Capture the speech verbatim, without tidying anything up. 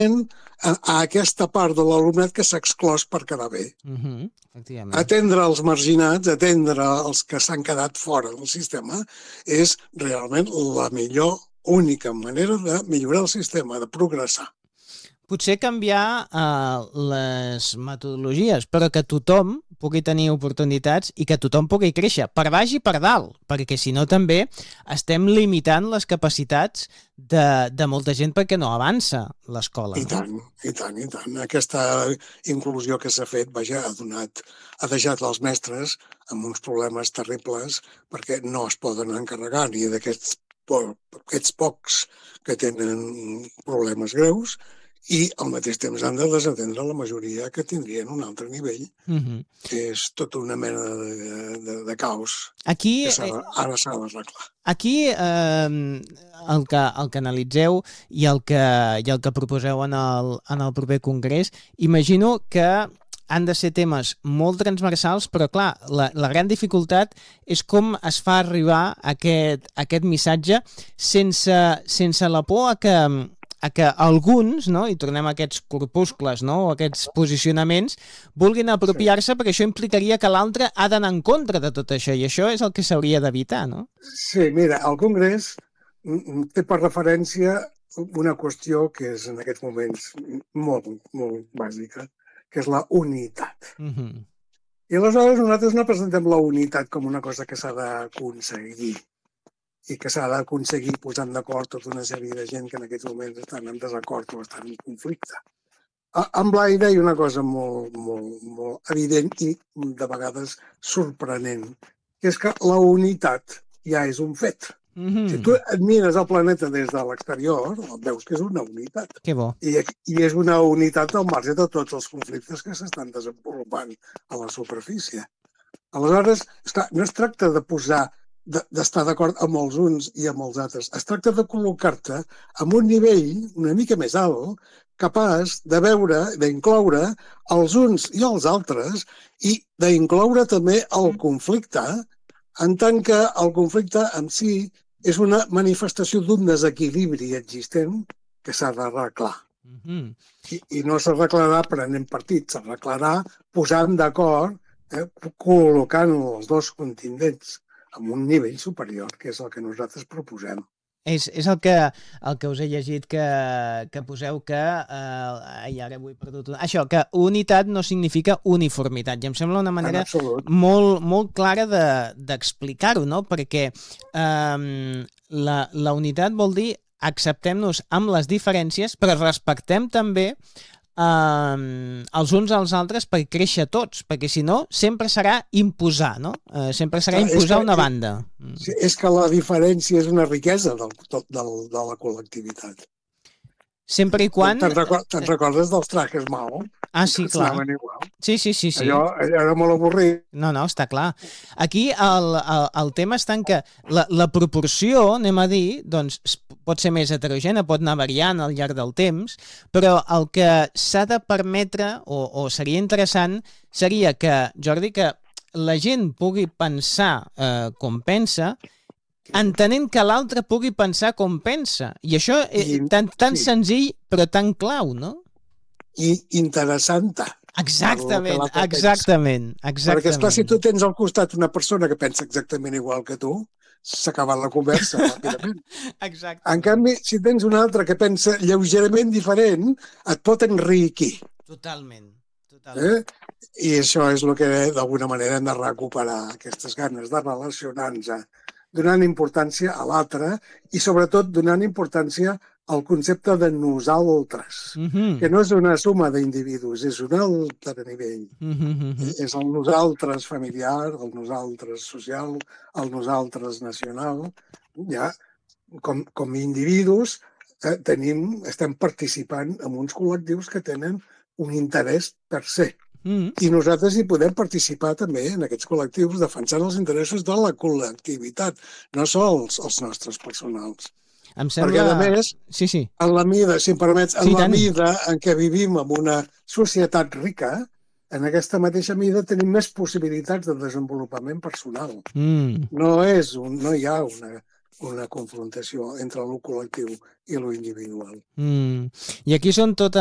a, a aquesta part de l'alumnat que s'ha exclòs per quedar bé. Uh-huh. Efectivament. Atendre els marginats, atendre els que s'han quedat fora del sistema, és realment la millor, única manera de millorar el sistema, de progressar. Potser canviar uh, les metodologies, però que tothom pugui tenir oportunitats i que tothom pugui créixer, per baix i per dalt, perquè si no també estem limitant les capacitats de, de molta gent perquè no avança l'escola. I tant, i tant, i tant. Aquesta inclusió que s'ha fet, vaja, ha donat, ha deixat els mestres amb uns problemes terribles perquè no es poden encarregar ni d'aquests aquests pocs que tenen problemes greus i al mateix temps han de desatendre la majoria que tindrien un altre nivell. Uh-huh. És tota una mena de, de, de caos Aquí, que s'ha, ara s'ha d'arreglar. Aquí eh, el, que, el que analitzeu i el que, i el que proposeu en el, en el proper congrés, imagino que han de ser temes molt transversals, però clar, la, la gran dificultat és com es fa arribar aquest, aquest missatge sense, sense la por a que, a que alguns, no, i tornem a aquests corpuscles, no, o aquests posicionaments, vulguin apropiar-se, sí. Perquè això implicaria que l'altre ha d'anar en contra de tot això, i això és el que s'hauria d'evitar, no? Sí, mira, el Congrés té per referència una qüestió que és en aquests moments molt, molt bàsica, que és la unitat. Uh-huh. I aleshores nosaltres no presentem la unitat com una cosa que s'ha d'aconseguir i que s'ha d'aconseguir posant d'acord tota una sèrie de gent que en aquests moments estan en desacord o estan en conflicte. En Blai deia una cosa molt, molt, molt evident i de vegades sorprenent, que és que la unitat ja és un fet. Mm-hmm. Si tu et mires el planeta des de l'exterior, veus que és una unitat. Que bo. I, I és una unitat al marge de tots els conflictes que s'estan desenvolupant a la superfície. Aleshores, esclar, no es tracta de posar, d'estar d'acord amb els uns i amb els altres. Es tracta de col·locar-te en un nivell una mica més alt, capaç de veure, d'incloure els uns i els altres i d'incloure també el conflicte, en tant que el conflicte en si és una manifestació d'un desequilibri existent que s'ha d'arreglar. Mm-hmm. I, I no s'arreglarà prenent partit, s'arreglarà posant d'acord, eh, col·locant els dos contingents en un nivell superior, que és el que nosaltres proposem. És, és el, que, el que us he llegit que, que poseu que, eh, i ara ho he perdut, això, que unitat no significa uniformitat, i em sembla una manera molt, molt clara de, d'explicar-ho, no? Perquè eh, la, la unitat vol dir acceptem-nos amb les diferències, però respectem també Uh, els uns als altres per créixer tots, perquè si no sempre serà imposar, no? Uh, sempre serà imposar una banda. Sí, és que la diferència és una riquesa del, del, de la col·lectivitat. Sempre i quan... Te'n recordes, te'n recordes dels trajes Mao? Ah, sí, clar. Sí, sí, sí, sí. Allò, allò era molt avorrit. No, no, està clar. Aquí el, el, el tema està en que la, la proporció, anem a dir, doncs pot ser més heterogènia, pot anar variant al llarg del temps, però el que s'ha de permetre, o, o seria interessant, seria que, Jordi, que la gent pugui pensar eh, com pensa, entenent que l'altre pugui pensar com pensa. I això és I, tan, tan sí. senzill, però tan clau, no? I interessant. Exactament, exactament, exactament. Perquè, esclar, si tu tens al costat una persona que pensa exactament igual que tu, s'ha acabat la conversa ràpidament. Exacte. En canvi, si tens un altre que pensa lleugerament diferent, et pot enriquir. Totalment. Totalment. Eh? I això és el que d'alguna manera hem de recuperar, aquestes ganes de relacionar-nos, donant importància a l'altre i sobretot donant importància al concepte de nosaltres, mm-hmm. que no és una suma d'individus, és un altre nivell. Mm-hmm. És el nosaltres familiar, el nosaltres social, el nosaltres nacional. Ja, com, com individus eh, tenim, estem participant en uns col·lectius que tenen un interès per ser. Mm. I nosaltres hi podem participar també en aquests col·lectius defensant els interessos de la col·lectivitat, no sols els nostres personals. Em sembla... Perquè, a més, sí, sí. en la mida, si em permets, en sí, la tant. mida en què vivim en una societat rica, en aquesta mateixa mida tenim més possibilitats de desenvolupament personal. Mm. No és un, no hi ha una, una confrontació entre lo col·lectiu i lo individual. Mm. I aquí són totes